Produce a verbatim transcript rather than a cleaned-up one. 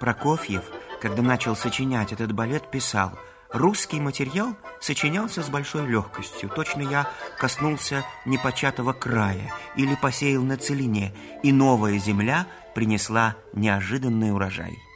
Прокофьев, когда начал сочинять этот балет, писал: «Русский материал сочинялся с большой легкостью. Точно я коснулся непочатого края или посеял на целине, и новая земля принесла неожиданный урожай».